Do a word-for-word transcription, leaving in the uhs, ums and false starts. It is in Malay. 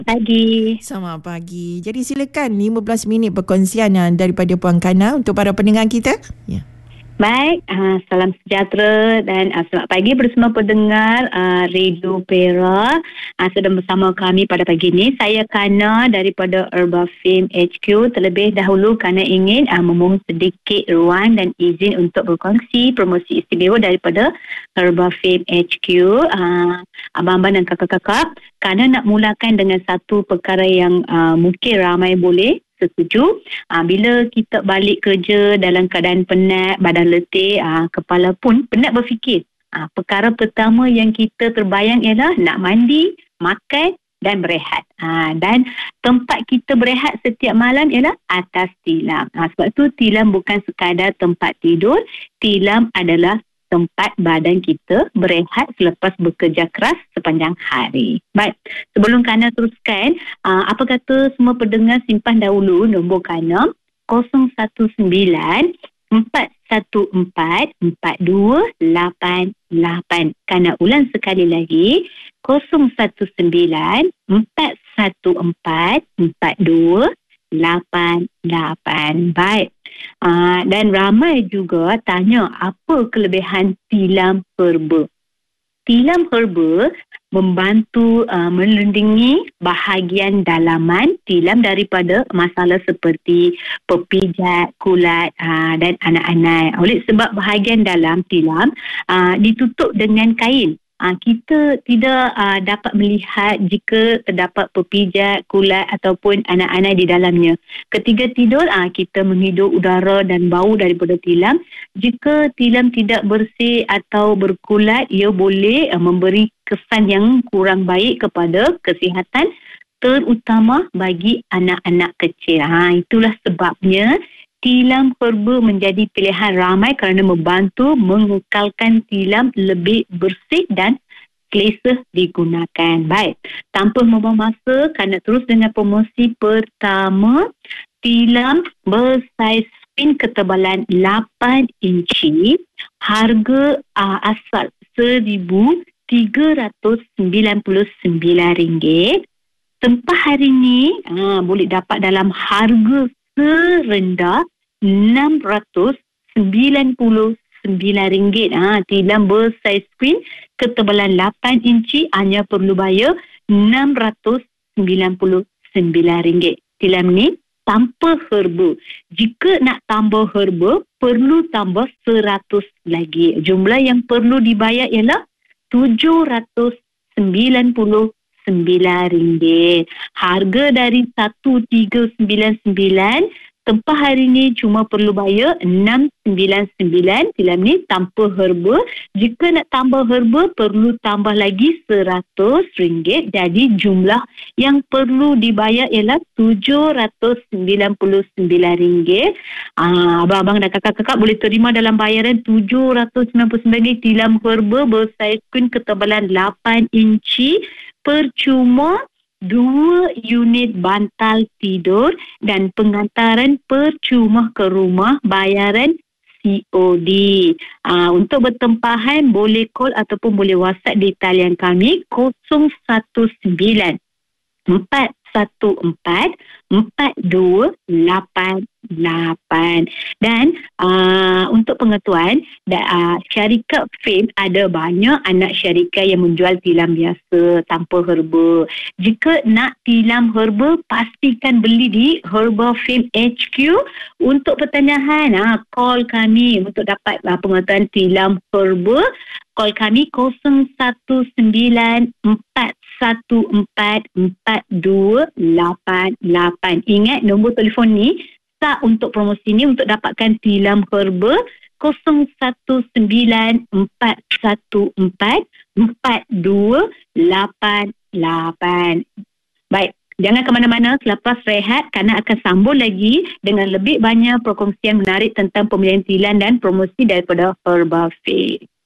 Pagi. Selamat pagi. Jadi silakan lima belas minit perkongsian uh, daripada Puan Kana untuk para pendengar kita. Ya. Baik, uh, salam sejahtera dan uh, selamat pagi bersama pendengar uh, Radio Perak. Uh, sedang bersama kami pada pagi ini. Saya Kana daripada Herbal Fame H Q. Terlebih dahulu Kana ingin uh, memohon sedikit ruang dan izin untuk berkongsi promosi istimewa daripada Herbal Fame H Q. Uh, abang-abang dan kakak-kakak, Kana nak mulakan dengan satu perkara yang uh, mungkin ramai boleh setuju. Ha, bila kita balik kerja dalam keadaan penat, badan letih, ha, kepala pun penat berfikir. Ha, perkara pertama yang kita terbayang ialah nak mandi, makan dan berehat. Ha, dan tempat kita berehat setiap malam ialah atas tilam. Ha, sebab tu tilam bukan sekadar tempat tidur. Tilam adalah tempat badan kita berehat selepas bekerja keras sepanjang hari. Baik, sebelum Kana teruskan, uh, apa kata semua pendengar simpan dahulu nombor Kana kosong satu sembilan empat satu empat empat dua lapan lapan. Kana ulang sekali lagi, kosong satu sembilan empat satu empat empat dua lapan lapan. Baik. Uh, dan ramai juga tanya apa kelebihan tilam herba. Tilam herba membantu uh, melindungi bahagian dalaman tilam daripada masalah seperti pepijat, kulat uh, dan anak-anak. Oleh sebab bahagian dalam tilam uh, ditutup dengan kain. Uh, kita tidak uh, dapat melihat jika terdapat pepijat, kulat ataupun anak-anak di dalamnya. Ketika tidur, uh, kita menghidup udara dan bau daripada tilam. Jika tilam tidak bersih atau berkulat, ia boleh uh, memberi kesan yang kurang baik kepada kesihatan, terutama bagi anak-anak kecil. Ha, itulah sebabnya tilam herba menjadi pilihan ramai kerana membantu mengekalkan tilam lebih bersih dan selesa digunakan. Baik, tanpa membuang masa, Kana terus dengan promosi pertama. Tilam bersaiz spin ketebalan lapan inci, harga uh, asal seribu tiga ratus sembilan puluh sembilan ringgit. Tempah hari ini uh, boleh dapat dalam harga serendah enam ratus sembilan puluh sembilan ringgit. Ha, tilam bersaiz screen ketebalan lapan inci hanya perlu bayar enam ratus sembilan puluh sembilan ringgit. Tilam ni tanpa herba. Jika nak tambah herba, perlu tambah seratus lagi. Jumlah yang perlu dibayar ialah tujuh ratus sembilan puluh sembilan ringgit. Harga dari satu tiga sembilan sembilan, tempah hari ini cuma perlu bayar enam sembilan sembilan tilam ni tanpa herba. Jika nak tambah herba, perlu tambah lagi seratus ringgit. Jadi jumlah yang perlu dibayar ialah tujuh ratus sembilan puluh sembilan ringgit. Ah, abang-abang dan kakak-kakak boleh terima dalam bayaran tujuh ratus sembilan puluh sembilan ringgit tilam herba bersaiz queen ketebalan lapan inci. Percuma dua unit bantal tidur dan pengantaran percuma ke rumah, bayaran C O D. Uh, untuk bertempahan boleh call ataupun boleh WhatsApp di talian kami kosong satu sembilan empat satu empat empat dua lapan lapan. Dan uh, untuk pengetahuan, da, uh, syarikat Fame ada banyak anak syarikat yang menjual tilam biasa tanpa herba. Jika nak tilam herba, pastikan beli di Herbal Fame H Q. Untuk pertanyaan, uh, call kami untuk dapat uh, pengetahuan tilam herba. Call kami kosong satu sembilan empat satu empat empat dua lapan lapan. Ingat nombor telefon ni sah untuk promosi ni untuk dapatkan tilam herba kosong satu sembilan empat satu empat empat dua lapan lapan. Baik, jangan ke mana-mana, selepas rehat Kana akan sambung lagi dengan lebih banyak perkongsian menarik tentang pemilihan tilam dan promosi daripada Herbal Fame.